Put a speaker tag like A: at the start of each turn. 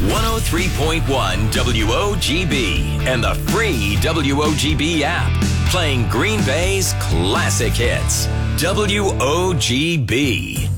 A: 103.1 WOGB and the free WOGB app. Playing Green Bay's classic hits. WOGB.